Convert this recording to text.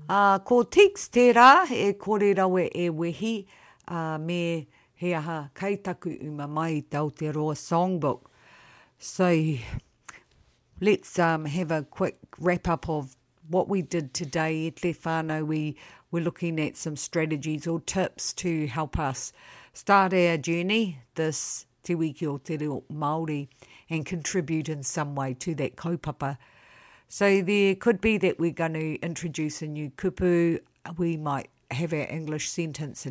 Ko Tix tērā e kore rawe e wehi me he aha kaitaku uma mai tau te roa songbook. So let's have a quick wrap up of what we did today. E te whānau, we were looking at some strategies or tips to help us start our journey this Te Wiki o Te Reo Māori and contribute in some way to that kaupapa. So there could be that we're going to introduce a new kupu. We might have our English sentence